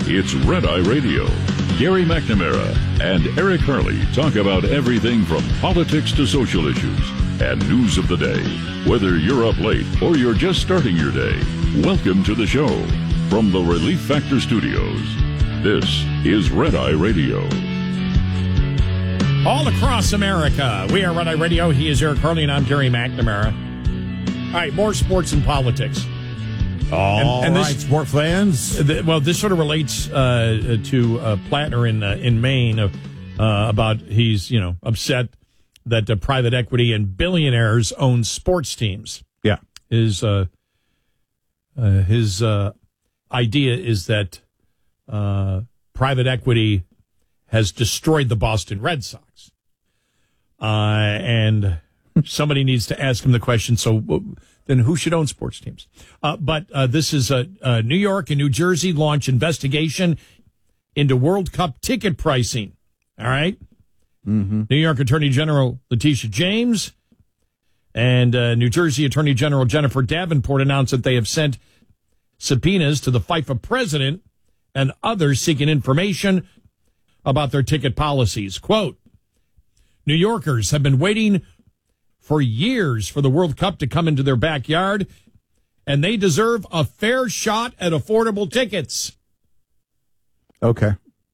It's Red Eye Radio. Gary McNamara and Eric Harley talk about everything from politics to social issues and news of the day. Whether you're up late or you're just starting your day, welcome to the show. From the Relief Factor Studios, this is Red Eye Radio. All across America, we are Red Eye Radio. He is Eric Harley, and I'm Gary McNamara. All right, more sports and politics. All right, sport fans. This sort of relates to Plattner in Maine about he's upset that private equity and billionaires own sports teams. Yeah, his idea is that private equity has destroyed the Boston Red Sox, and somebody needs to ask him the question. So then who should own sports teams? But this is New York and New Jersey launch investigation into World Cup ticket pricing. All right. Mm-hmm. New York Attorney General Letitia James and New Jersey Attorney General Jennifer Davenport announced that they have sent subpoenas to the FIFA president and others seeking information about their ticket policies. Quote, New Yorkers have been waiting for years for the World Cup to come into their backyard, and they deserve a fair shot at affordable tickets. Okay.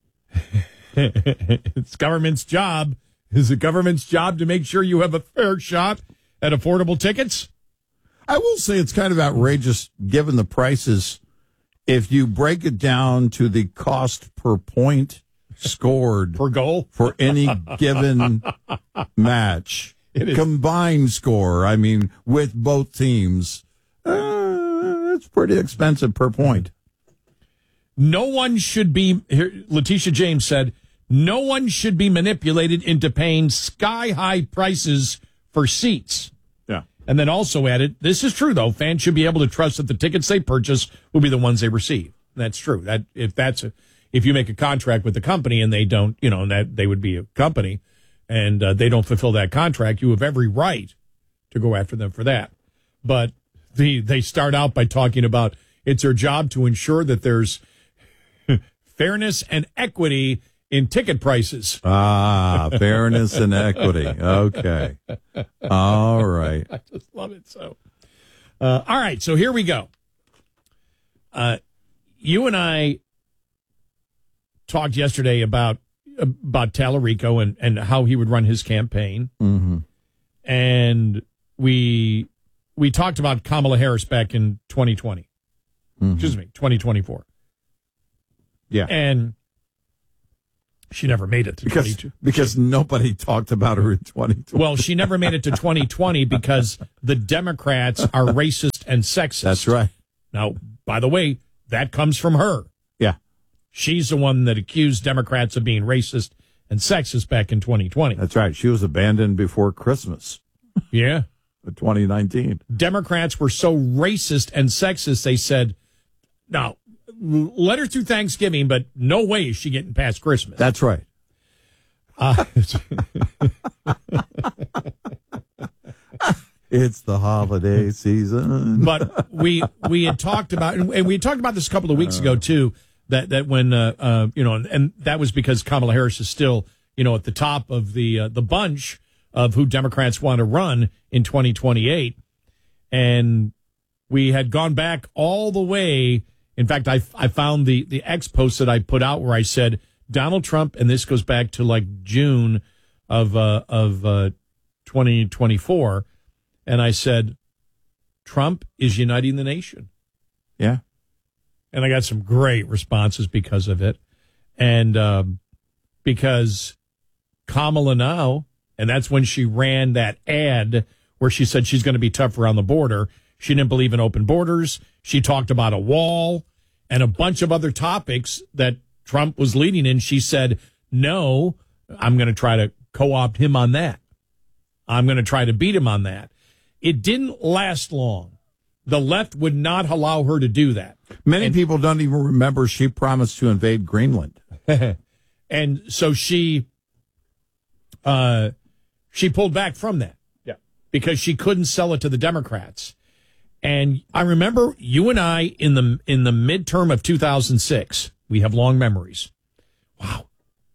It's government's job. Is the government's job to make sure you have a fair shot at affordable tickets? I will say it's kind of outrageous given the prices. If you break it down to the cost per point scored per goal for any given match. Combined score, I mean, with both teams, it's pretty expensive per point. No one should be, Letitia James said, no one should be manipulated into paying sky-high prices for seats. Yeah. And then also added, this is true, though, fans should be able to trust that the tickets they purchase will be the ones they receive. That's true. That if you make a contract with the company and they don't, and that they would be a company, and they don't fulfill that contract, you have every right to go after them for that. But they start out by talking about it's their job to ensure that there's fairness and equity in ticket prices. Fairness and equity. Okay. All right. I just love it. So, all right. So here we go. You and I talked yesterday about Tallarico and how he would run his campaign. Mm-hmm. And we talked about Kamala Harris back in 2020. Mm-hmm. Excuse me, 2024. Yeah. And she never made it to 2022. Because nobody talked about her in 2020. Well, she never made it to 2020 because the Democrats are racist and sexist. That's right. Now, by the way, that comes from her. Yeah. She's the one that accused Democrats of being racist and sexist back in 2020. That's right. She was abandoned before Christmas. Yeah. 2019. Democrats were so racist and sexist, they said, no, let her through Thanksgiving, but no way is she getting past Christmas. That's right. It's the holiday season. But we had talked about, and we talked about this a couple of weeks ago, too, that when, and that was because Kamala Harris is still, at the top of the bunch of who Democrats want to run in 2028. And we had gone back all the way. In fact, I found the X post that I put out where I said Donald Trump, and this goes back to like June of 2024. And I said, Trump is uniting the nation. Yeah. And I got some great responses because of it. And because Kamala now, and that's when she ran that ad where she said she's going to be tough around the border. She didn't believe in open borders. She talked about a wall and a bunch of other topics that Trump was leading in. She said, no, I'm going to try to co-opt him on that. I'm going to try to beat him on that. It didn't last long. The left would not allow her to do that. Many people don't even remember she promised to invade Greenland. And so she pulled back from that. Yeah. Because she couldn't sell it to the Democrats. And I remember you and I in the midterm of 2006, We have long memories. Wow.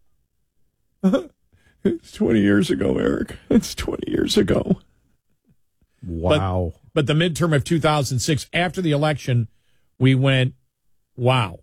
It's 20 years ago, Eric. It's 20 years ago. Wow. But the midterm of 2006, after the election, we went, wow.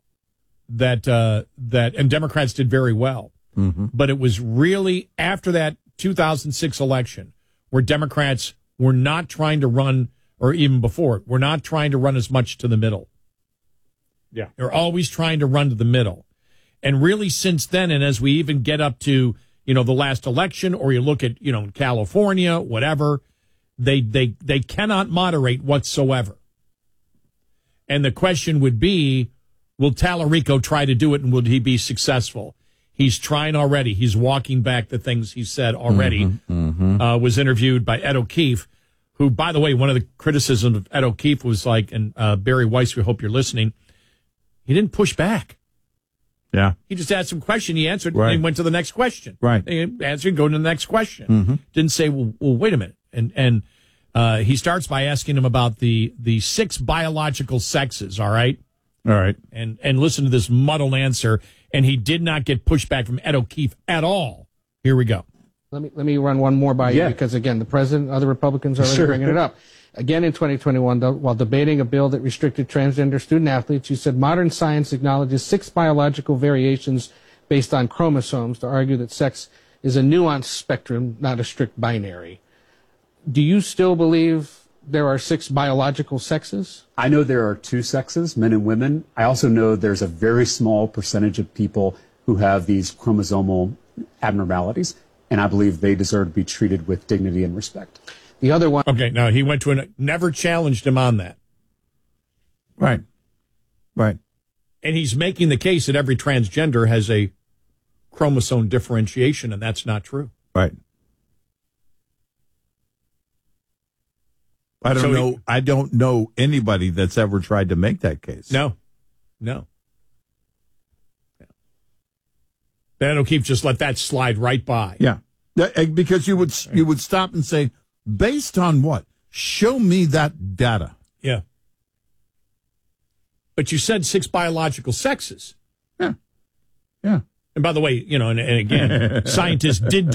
And Democrats did very well. Mm-hmm. But it was really after that 2006 election where Democrats were not trying to run, or even before, were not trying to run as much to the middle. Yeah. They're always trying to run to the middle. And really since then, and as we even get up to, the last election, or you look at, California, whatever, they cannot moderate whatsoever. And the question would be, will Tallarico try to do it, and would he be successful? He's trying already. He's walking back the things he said already. Was interviewed by Ed O'Keefe, who, by the way, one of the criticisms of Ed O'Keefe was like, and Barry Weiss, we hope you're listening, he didn't push back. Yeah. He just asked him a question. He answered, right. And he went to the next question. Right. He answered, go to the next question. Didn't say, well, wait a minute. And he starts by asking him about the 6 biological sexes, all right? All right. And listen to this muddled answer. And he did not get pushback from Ed O'Keefe at all. Here we go. Let me run one more by you, because, again, the president, other Republicans are already bringing it up. Again, in 2021, while debating a bill that restricted transgender student athletes, you said modern science acknowledges 6 biological variations based on chromosomes to argue that sex is a nuanced spectrum, not a strict binary. Do you still believe there are 6 biological sexes? I know there are 2 sexes, men and women. I also know there's a very small percentage of people who have these chromosomal abnormalities, and I believe they deserve to be treated with dignity and respect. The other one. Okay, now he went to never challenged him on that. Right. Right. And he's making the case that every transgender has a chromosome differentiation, and that's not true. Right. I don't know anybody that's ever tried to make that case. No. Ed O'Keefe just let that slide right by. Yeah. Because you would stop and say, based on what? Show me that data. Yeah. But you said 6 biological sexes. Yeah. Yeah. And by the way, and again, scientists didn't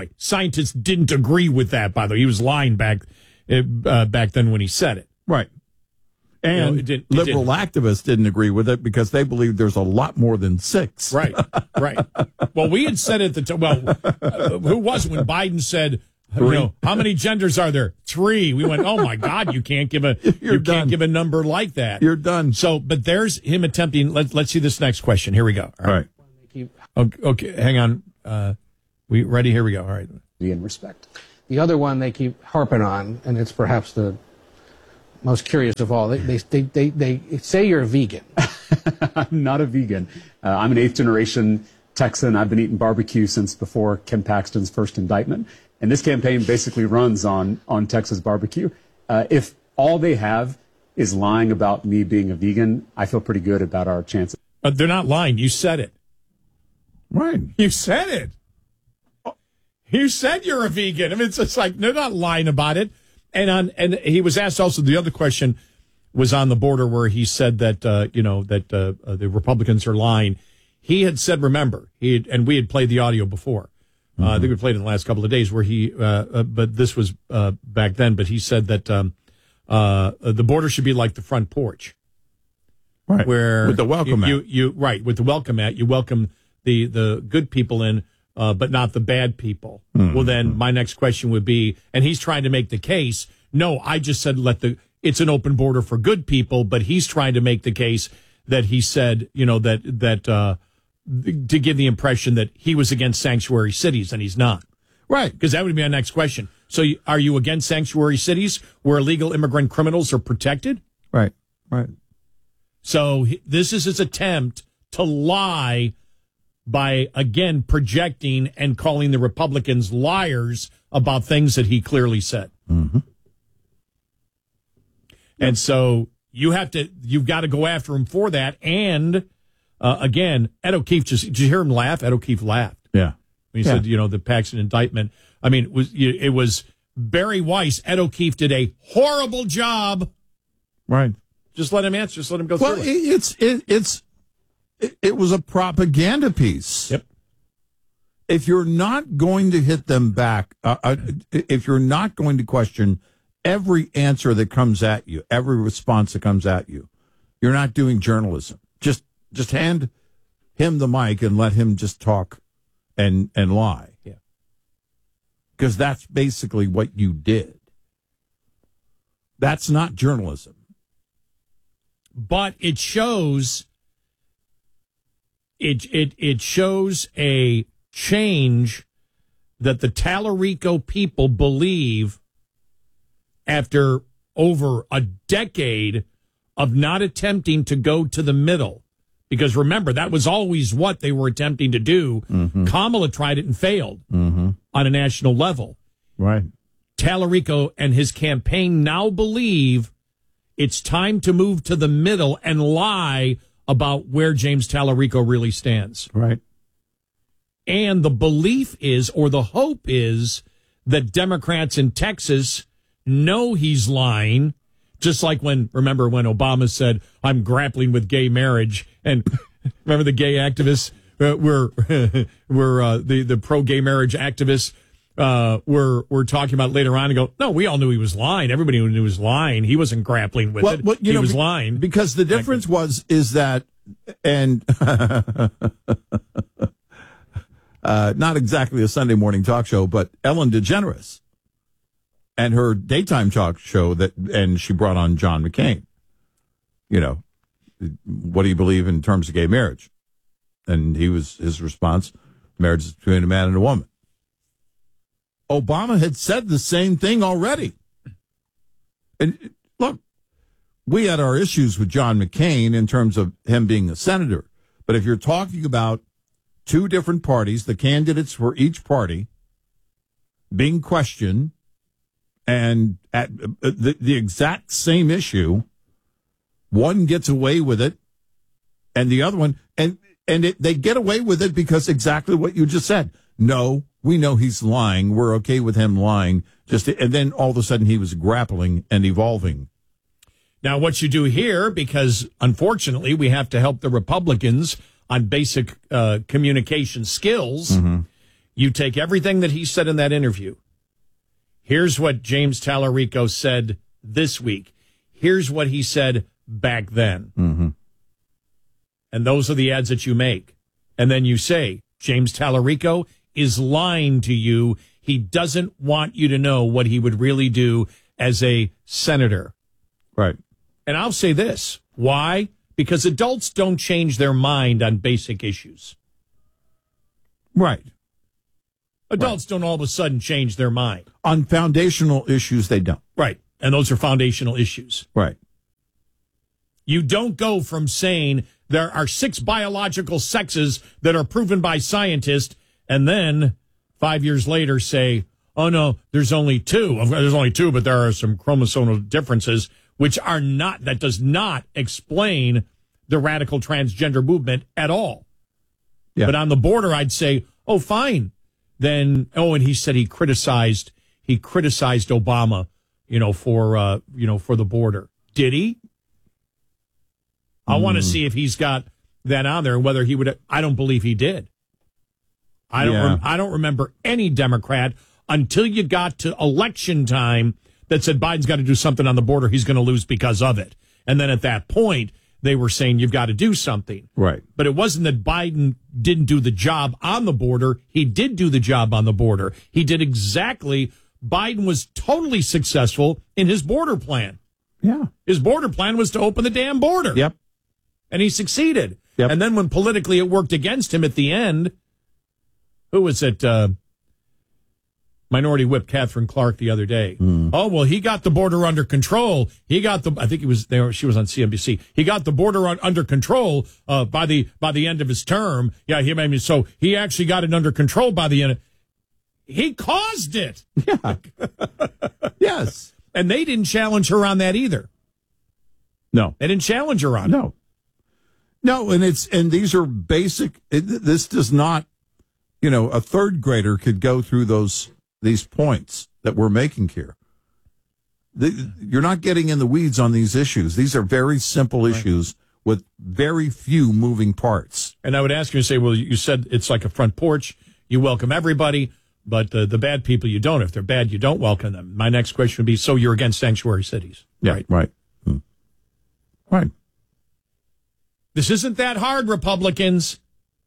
agree with that, by the way. He was lying back then when he said it. Right. And liberal activists didn't agree with it because they believe there's a lot more than 6. Right. Well, we had said at the time, who was it when Biden said, how many genders are there? 3. We went, oh my God, you can't give a number like that. You're done. So, but there's him attempting. Let's see this next question. Here we go. All right. Okay, hang on. We ready? Here we go. All right. In respect. The other one they keep harping on, and it's perhaps the most curious of all. They say you're a vegan. I'm not a vegan. I'm an 8th generation Texan. I've been eating barbecue since before Ken Paxton's first indictment. And this campaign basically runs on Texas barbecue. If all they have is lying about me being a vegan, I feel pretty good about our chances. They're not lying. You said it. Right. You said it. You said you're a vegan. I mean, it's like they're not lying about it. And he was asked also, the other question was on the border where he said that the Republicans are lying. He had said, remember, we had played the audio before. I think we played it in the last couple of days where he, but this was back then. But he said that the border should be like the front porch, right? Where with the welcome mat. With the welcome mat, you welcome the good people in, but not the bad people. Well, then my next question would be, and he's trying to make the case. No, I just said it's an open border for good people, but he's trying to make the case that he said, to give the impression that he was against sanctuary cities, and he's not. Right. Because that would be my next question. So are you against sanctuary cities where illegal immigrant criminals are protected? Right. Right. So this is his attempt to lie by, again, projecting and calling the Republicans liars about things that he clearly said. Mm-hmm. And so you've got to go after him for that. And again, Ed O'Keefe, did you hear him laugh? Ed O'Keefe laughed. Yeah. When he said, the Paxton indictment. I mean, it was Barry Weiss. Ed O'Keefe did a horrible job. Right. Just let him answer. Just let him go through it. It's it was a propaganda piece. Yep. If you're not going to hit them back, if you're not going to question every answer that comes at you, every response that comes at you, you're not doing journalism. Just hand him the mic and let him just talk and lie. Yeah. Because that's basically what you did. That's not journalism. But it shows it shows a change that the Tallarico people believe after over a decade of not attempting to go to the middle. Because remember, that was always what they were attempting to do. Mm-hmm. Kamala tried it and failed on a national level. Right. Tallarico and his campaign now believe it's time to move to the middle and lie about where James Tallarico really stands. Right. And the belief is, or the hope is, that Democrats in Texas know he's lying, just like remember when Obama said, I'm grappling with gay marriage, and remember the gay activists were the pro-gay marriage activists were talking about later on and go, no, we all knew he was lying. Everybody knew he was lying. He wasn't grappling with it. He was lying. Because the difference is that, and not exactly a Sunday morning talk show, but Ellen DeGeneres and her daytime talk show and she brought on John McCain. You know, what do you believe in terms of gay marriage? And his response, marriage is between a man and a woman. Obama had said the same thing already. And look, we had our issues with John McCain in terms of him being a senator. But if you're talking about two different parties, the candidates for each party being questioned, and at the exact same issue, one gets away with it, and the other one, they get away with it because exactly what you just said. No, we know he's lying. We're okay with him lying. And then all of a sudden he was grappling and evolving. Now, what you do here, because unfortunately we have to help the Republicans on basic communication skills, you take everything that he said in that interview. Here's what James Tallarico said this week. Here's what he said back then. Mm-hmm. And those are the ads that you make. And then you say, James Tallarico is lying to you. He doesn't want you to know what he would really do as a senator. Right. And I'll say this. Why? Because adults don't change their mind on basic issues. Right. Adults don't all of a sudden change their mind. On foundational issues, they don't. Right. And those are foundational issues. Right. You don't go from saying there are 6 biological sexes that are proven by scientists, and then 5 years later say, oh, no, there's only 2. There's only 2, but there are some chromosomal differences, which are not, that does not explain the radical transgender movement at all. Yeah. But on the border, I'd say, oh, fine. Then, and he said he criticized Obama, for the border. Did he? I want to see if he's got that on there and whether he would. I don't believe he did. I don't remember any Democrat until you got to election time that said Biden's got to do something on the border. He's going to lose because of it. And then at that point, they were saying you've got to do something. Right. But it wasn't that Biden didn't do the job on the border. He did do the job on the border. He did exactly. Biden was totally successful in his border plan. Yeah. His border plan was to open the damn border. Yep. And he succeeded. Yep. And then when politically it worked against him at the end, who was it? Minority Whip Catherine Clark the other day. Oh, well, he got the border under control. I think he was there. She was on CNBC. He got the border under control by the end of his term. Yeah, so he actually got it under control by the end. He caused it. Yeah. Yes. And they didn't challenge her on that either. No. They didn't challenge her on it. No, and these are basic. This does not, a third grader could go through these points that we're making here. You're not getting in the weeds on these issues. These are very simple issues with very few moving parts. And I would ask you to say, well, you said it's like a front porch. You welcome everybody, but the bad people you don't. If they're bad, you don't welcome them. My next question would be, so you're against sanctuary cities? Yeah, right. Right. This isn't that hard, Republicans.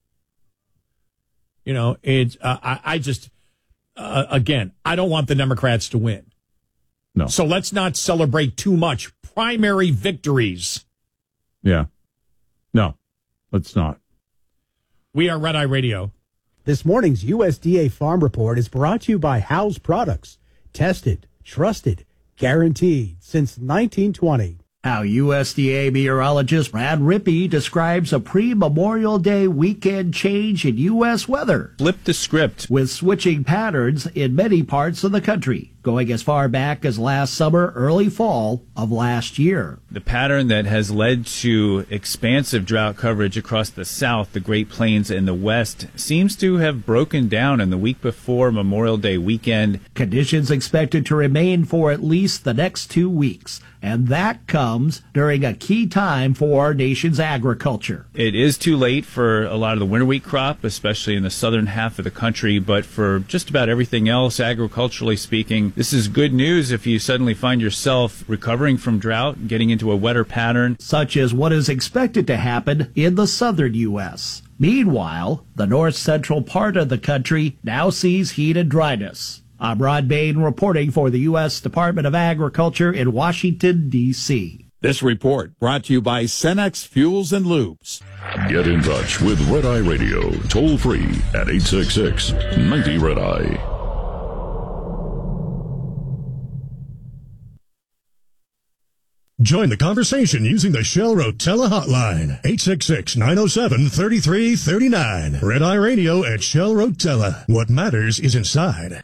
You know, it's I just, again, I don't want the Democrats to win. No. So let's not celebrate too much primary victories. Yeah. No, let's not. We are Red Eye Radio. This morning's USDA Farm Report is brought to you by House Products. Tested, trusted, guaranteed since 1920. How USDA meteorologist Brad Rippey describes a pre-Memorial Day weekend change in U.S. weather. Flip the script. With switching patterns in many parts of the country, going as far back as last summer, early fall of last year. The pattern that has led to expansive drought coverage across the South, the Great Plains, and the West seems to have broken down in the week before Memorial Day weekend. Conditions expected to remain for at least the next 2 weeks. And that comes during a key time for our nation's agriculture. It is too late for a lot of the winter wheat crop, especially in the southern half of the country, but for just about everything else, agriculturally speaking, this is good news if you suddenly find yourself recovering from drought, getting into a wetter pattern. Such as what is expected to happen in the southern U.S. Meanwhile, the north-central part of the country now sees heat and dryness. I'm Rod Bain reporting for the U.S. Department of Agriculture in Washington, D.C. This report brought to you by Cenex Fuels and Lubes. Get in touch with Red Eye Radio, toll free at 866-90-RED-EYE. Join the conversation using the Shell Rotella hotline, 866-907-3339. Red Eye Radio at Shell Rotella. What matters is inside.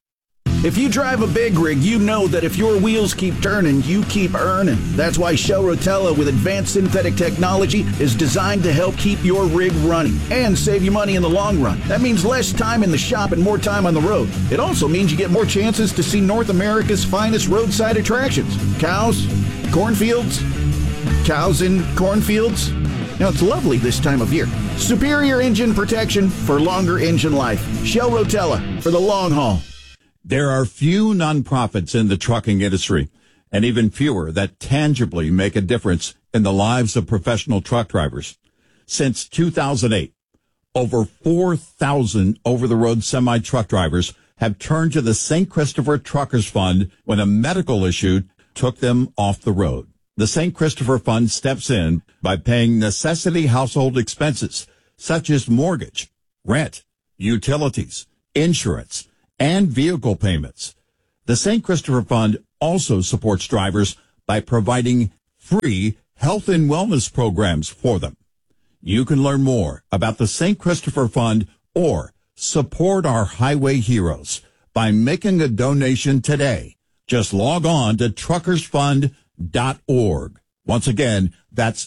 If you drive a big rig, you know that if your wheels keep turning, you keep earning. That's why Shell Rotella with advanced synthetic technology is designed to help keep your rig running and save you money in the long run. That means less time in the shop and more time on the road. It also means you get more chances to see North America's finest roadside attractions. Cows, cornfields, cows in cornfields. Now, it's lovely this time of year. Superior engine protection for longer engine life. Shell Rotella for the long haul. There are few nonprofits in the trucking industry, and even fewer that tangibly make a difference in the lives of professional truck drivers. Since 2008, over 4,000 over-the-road semi-truck drivers have turned to the St. Christopher Truckers Fund when a medical issue took them off the road. The St. Christopher Fund steps in by paying necessity household expenses, such as mortgage, rent, utilities, insurance, and vehicle payments. The St. Christopher Fund also supports drivers by providing free health and wellness programs for them. You can learn more about the St. Christopher Fund or support our highway heroes by making a donation today. Just log on to truckersfund.org. Once again, that's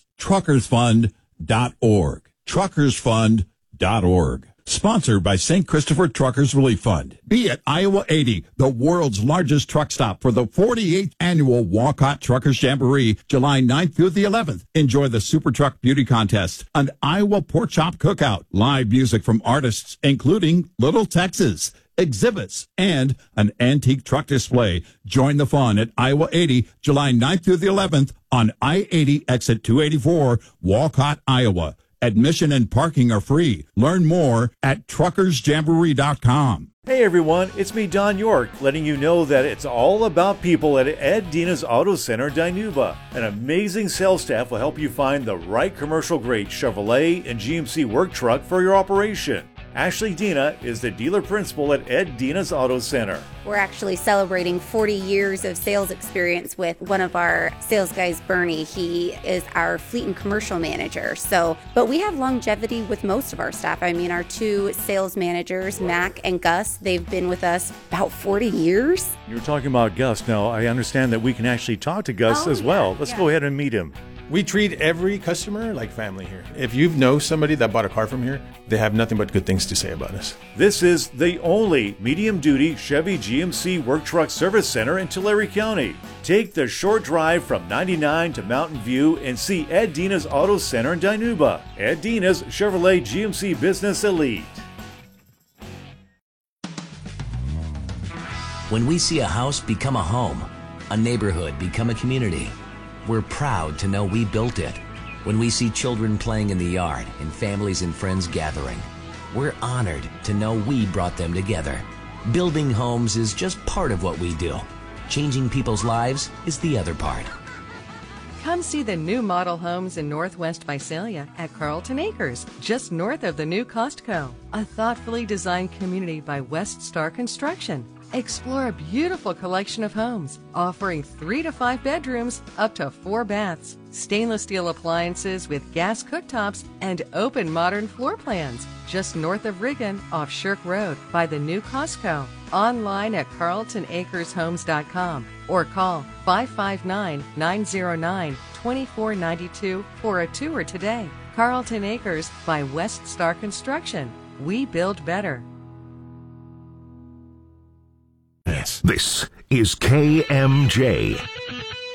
truckersfund.org. Truckersfund.org. Sponsored by St. Christopher Truckers Relief Fund. Be at Iowa 80, the world's largest truck stop for the 48th annual Walcott Truckers Jamboree, July 9th through the 11th. Enjoy the Super Truck Beauty Contest, an Iowa Pork Chop Cookout, live music from artists including Little Texas, exhibits, and an antique truck display. Join the fun at Iowa 80, July 9th through the 11th on I-80 exit 284, Walcott, Iowa. Admission and parking are free. Learn more at truckersjamboree.com. Hey everyone, it's me, Don York, letting you know that it's all about people at Ed Dina's Auto Center, Dinuba. An amazing sales staff will help you find the right commercial-grade Chevrolet and GMC work truck for your operation. Ashley Dina is the dealer principal at Ed Dina's Auto Center. We're actually celebrating 40 years of sales experience with one of our sales guys, Bernie. He is our fleet and commercial manager. But we have longevity with most of our staff. I mean, our two sales managers, Mac and Gus, they've been with us about 40 years. You're talking about Gus. Now, I understand that we can actually talk to Gus as well. Let's go ahead and meet him. We treat every customer like family here. If you know somebody that bought a car from here, they have nothing but good things to say about us. This is the only medium-duty Chevy GMC Work Truck Service Center in Tulare County. Take the short drive from 99 to Mountain View and see Ed Dina's Auto Center in Dinuba. Ed Dina's Chevrolet GMC Business Elite. When we see a house become a home, a neighborhood become a community, we're proud to know we built it. When we see children playing in the yard and families and friends gathering, we're honored to know we brought them together. Building homes is just part of what we do. Changing people's lives is the other part. Come see the new model homes in Northwest Visalia at Carlton Acres, just north of the new Costco. A thoughtfully designed community by West Star Construction. Explore a beautiful collection of homes, offering 3 to 5 bedrooms, up to 4 baths, stainless steel appliances with gas cooktops, and open modern floor plans. Just north of Riggin, off Shirk Road, by the new Costco. Online at carltonacreshomes.com or call 559-909-2492 for a tour today. Carlton Acres by West Star Construction. We build better. This is KMJ.